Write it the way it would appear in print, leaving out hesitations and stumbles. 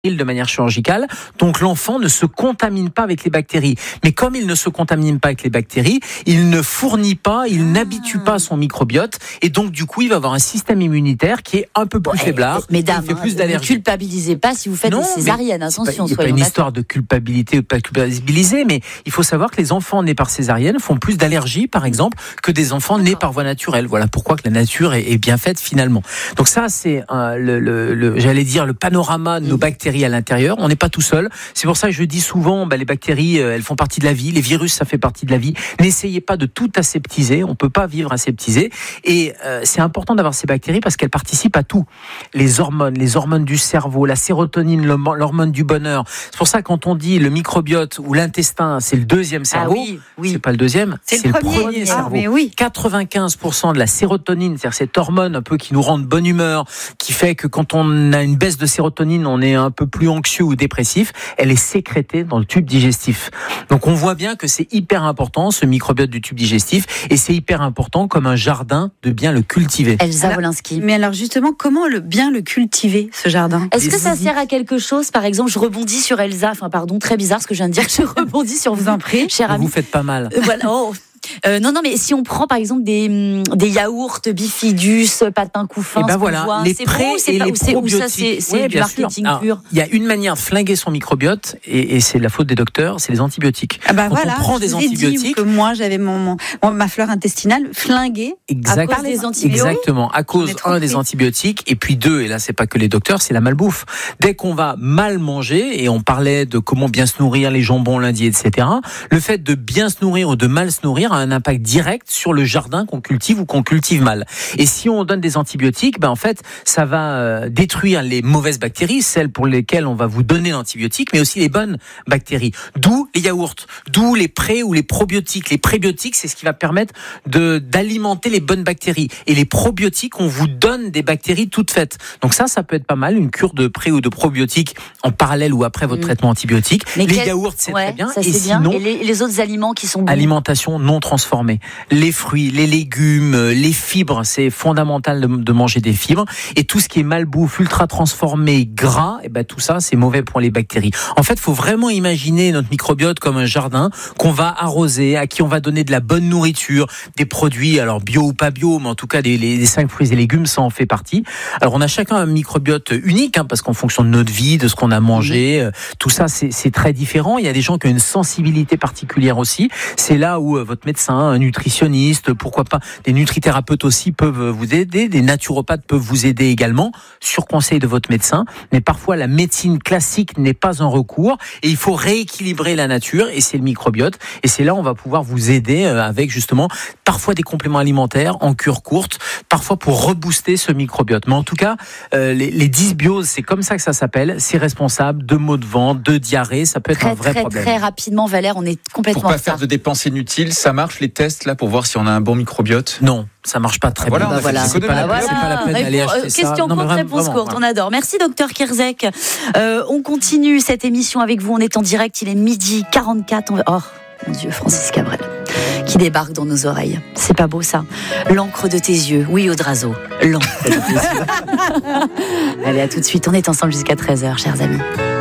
de manière chirurgicale, donc l'enfant ne se contamine pas avec les bactéries. Mais comme il ne se contamine pas avec les bactéries, il ne fournit pas, il n'habitue pas son microbiote, et donc du coup il va avoir un système immunitaire qui est un peu plus faiblard. Mesdames, il fait plus ne d'allergies. culpabilisez pas si vous faites des césariennes, attention. Il n'y a pas une histoire de culpabilité ou pas culpabiliser, mais il faut savoir que les enfants nés par césarienne font plus d'allergies, par exemple, que des enfants nés par voie naturelle. Voilà pourquoi que la nature est bien faite finalement. Donc ça, c'est j'allais dire le panorama de nos bactéries à l'intérieur. On n'est pas tout seul. C'est pour ça que je dis souvent, les bactéries, elles font partie de la vie. Les virus, ça fait partie de la vie. N'essayez pas de tout aseptiser. On peut pas vivre aseptisé. Et c'est important d'avoir ces bactéries parce qu'elles participent à tout. Les hormones du cerveau, la sérotonine, l'hormone du bonheur. C'est pour ça que quand on dit le microbiote ou l'intestin, c'est le deuxième cerveau. C'est pas le deuxième, c'est le premier cerveau. Mais oui. 95% de la sérotonine, c'est-à-dire cette hormone un peu qui nous rend de bonne humeur, qui fait que quand on a une baisse de sérotonine, on est un peu plus anxieux ou dépressif, elle est sécrétée dans le tube digestif. Donc on voit bien que c'est hyper important ce microbiote du tube digestif, et c'est hyper important comme un jardin de bien le cultiver. Elsa Wolinski. Mais alors justement, comment bien le cultiver, ce jardin ? Est-ce que ça sert à quelque chose ? Par exemple, je rebondis sur Elsa, très bizarre ce que je viens de dire, je rebondis sur vous en prie, cher ami. Vous faites pas mal. Voilà. Non, mais si on prend par exemple des yaourts bifidus, patins couffins, les pré et les probiotiques. C'est du marketing pur. Il y a une manière de flinguer son microbiote, et c'est la faute des docteurs, c'est les antibiotiques. Quand on prend des antibiotiques, que moi j'avais ma flore intestinale flinguée à cause des antibiotiques. Exactement, à cause des antibiotiques, et puis 2, et là c'est pas que les docteurs, c'est la malbouffe. Dès qu'on va mal manger, et on parlait de comment bien se nourrir, les jambons lundi, etc. Le fait de bien se nourrir ou de mal se nourrir a un impact direct sur le jardin qu'on cultive ou qu'on cultive mal. Et si on donne des antibiotiques, en fait, ça va détruire les mauvaises bactéries, celles pour lesquelles on va vous donner l'antibiotique, mais aussi les bonnes bactéries. D'où les yaourts, d'où les pré ou les probiotiques. Les prébiotiques, c'est ce qui va permettre d'alimenter les bonnes bactéries. Et les probiotiques, on vous donne des bactéries toutes faites. Donc ça peut être pas mal, une cure de pré ou de probiotiques en parallèle ou après votre traitement antibiotique. Mais les yaourts, c'est très bien. Ça, sinon, et les autres aliments qui sont bons. Alimentation non transformée. Les fruits, les légumes, les fibres, c'est fondamental de manger des fibres. Et tout ce qui est malbouffe, ultra transformé, gras, tout ça, c'est mauvais pour les bactéries. En fait, il faut vraiment imaginer notre microbiote comme un jardin qu'on va arroser, à qui on va donner de la bonne nourriture, des produits, alors bio ou pas bio, mais en tout cas les 5 fruits et légumes, ça en fait partie. Alors on a chacun un microbiote unique, parce qu'en fonction de notre vie, de ce qu'on a mangé, tout ça c'est très différent. Il y a des gens qui ont une sensibilité particulière aussi. C'est là où votre médecin, un nutritionniste, pourquoi pas des nutrithérapeutes aussi peuvent vous aider, des naturopathes peuvent vous aider également, sur conseil de votre médecin. Mais parfois la médecine classique n'est pas un recours, et il faut rééquilibrer la nature, et c'est le microbiote. Et c'est là où on va pouvoir vous aider avec justement parfois des compléments alimentaires en cure courte, parfois pour rebooster ce microbiote. Mais en tout cas, les dysbioses, c'est comme ça que ça s'appelle, c'est responsable de maux de ventre, de diarrhée, ça peut être un vrai problème. Très rapidement, Valère, on est complètement pour pas faire de dépenses inutiles, ça marche les tests là pour voir si on a un bon microbiote? Non, ça marche pas très bien. C'est pas la peine d'aller acheter ça. Question courte, réponse courte, on adore. Merci docteur Kierzek. On continue cette émission avec vous, on est en direct, il est 12h44. Oh mon Dieu, Francis Cabrel qui débarque dans nos oreilles. C'est pas beau ça? L'encre de tes yeux, oui Audrazo, l'encre de tes yeux. Allez, à tout de suite, on est ensemble jusqu'à 13h, chers amis.